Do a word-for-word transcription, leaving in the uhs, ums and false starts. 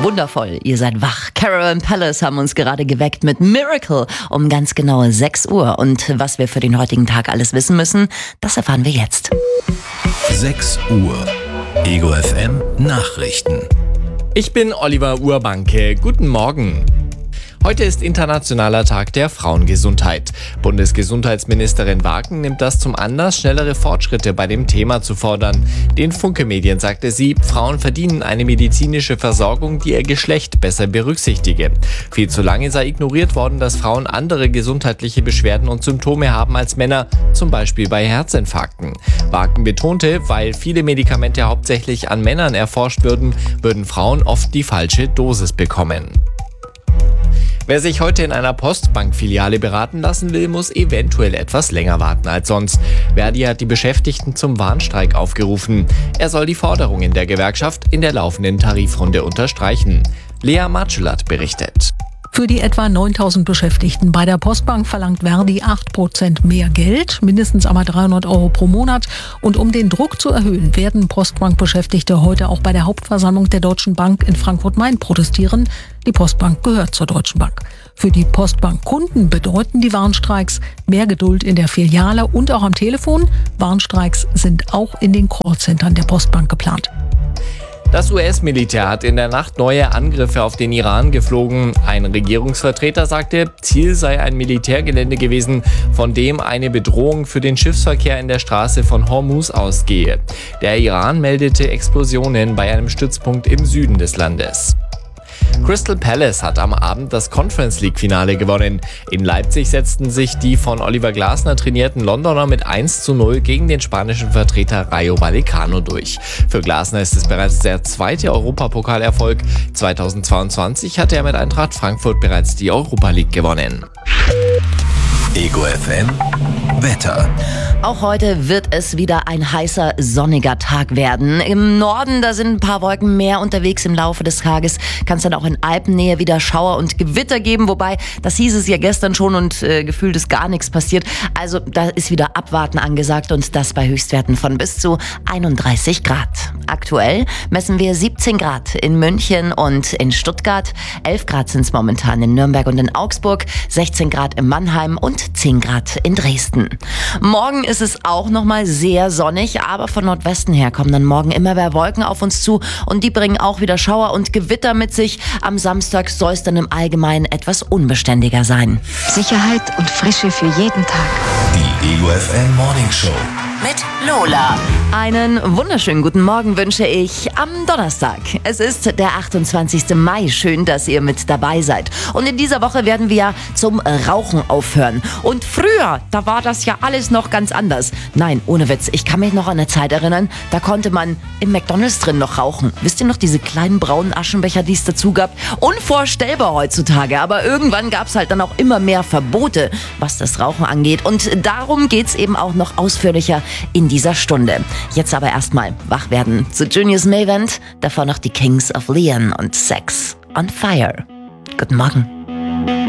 Wundervoll, ihr seid wach. Caravan Palace haben uns gerade geweckt mit Miracle um ganz genaue sechs Uhr. Und was wir für den heutigen Tag alles wissen müssen, das erfahren wir jetzt. sechs Uhr. Ego F M Nachrichten. Ich bin Oliver Urbanke. Guten Morgen. Heute ist Internationaler Tag der Frauengesundheit. Bundesgesundheitsministerin Wagen nimmt das zum Anlass, schnellere Fortschritte bei dem Thema zu fordern. Den Funke-Medien sagte sie, Frauen verdienen eine medizinische Versorgung, die ihr Geschlecht besser berücksichtige. Viel zu lange sei ignoriert worden, dass Frauen andere gesundheitliche Beschwerden und Symptome haben als Männer, zum Beispiel bei Herzinfarkten. Wagen betonte, weil viele Medikamente hauptsächlich an Männern erforscht würden, würden Frauen oft die falsche Dosis bekommen. Wer sich heute in einer Postbank-Filiale beraten lassen will, muss eventuell etwas länger warten als sonst. Verdi hat die Beschäftigten zum Warnstreik aufgerufen. Er soll die Forderungen der Gewerkschaft in der laufenden Tarifrunde unterstreichen. Lea Matschelath berichtet. Für die etwa neuntausend Beschäftigten bei der Postbank verlangt Verdi acht Prozent mehr Geld, mindestens aber dreihundert Euro pro Monat. Und um den Druck zu erhöhen, werden Postbank-Beschäftigte heute auch bei der Hauptversammlung der Deutschen Bank in Frankfurt-Main protestieren. Die Postbank gehört zur Deutschen Bank. Für die Postbank-Kunden bedeuten die Warnstreiks mehr Geduld in der Filiale und auch am Telefon. Warnstreiks sind auch in den Callcentern der Postbank geplant. Das U S-Militär hat in der Nacht neue Angriffe auf den Iran geflogen. Ein Regierungsvertreter sagte, Ziel sei ein Militärgelände gewesen, von dem eine Bedrohung für den Schiffsverkehr in der Straße von Hormuz ausgehe. Der Iran meldete Explosionen bei einem Stützpunkt im Süden des Landes. Crystal Palace hat am Abend das Conference League-Finale gewonnen. In Leipzig setzten sich die von Oliver Glasner trainierten Londoner mit eins zu null gegen den spanischen Vertreter Rayo Vallecano durch. Für Glasner ist es bereits der zweite Europapokalerfolg. zweitausendzweiundzwanzig hatte er mit Eintracht Frankfurt bereits die Europa League gewonnen. Ego F M Wetter. Auch heute wird es wieder ein heißer, sonniger Tag werden. Im Norden, da sind ein paar Wolken mehr unterwegs im Laufe des Tages. Kann es dann auch in Alpennähe wieder Schauer und Gewitter geben. Wobei, das hieß es ja gestern schon und äh, gefühlt ist gar nichts passiert. Also da ist wieder Abwarten angesagt und das bei Höchstwerten von bis zu einunddreißig Grad. Aktuell messen wir siebzehn Grad in München und in Stuttgart. elf Grad sind es momentan in Nürnberg und in Augsburg. sechzehn Grad in Mannheim und zehn Grad in Dresden. Morgen ist es auch nochmal sehr sonnig, aber von Nordwesten her kommen dann morgen immer mehr Wolken auf uns zu und die bringen auch wieder Schauer und Gewitter mit sich. Am Samstag soll es dann im Allgemeinen etwas unbeständiger sein. Sicherheit und Frische für jeden Tag. Die Ego F M Morning Show. Mit Lola. Einen wunderschönen guten Morgen wünsche ich am Donnerstag. Es ist der achtundzwanzigsten Mai. Schön, dass ihr mit dabei seid. Und in dieser Woche werden wir zum Rauchen aufhören. Und früher, da war das ja alles noch ganz anders. Nein, ohne Witz, ich kann mich noch an eine Zeit erinnern, da konnte man im McDonald's drin noch rauchen. Wisst ihr noch, diese kleinen braunen Aschenbecher, die es dazu gab? Unvorstellbar heutzutage. Aber irgendwann gab es halt dann auch immer mehr Verbote, was das Rauchen angeht. Und darum geht's eben auch noch ausführlicher in dieser Stunde. Jetzt aber erstmal wach werden zu Junius Mavent, davor noch die Kings of Leon und Sex on Fire. Guten Morgen.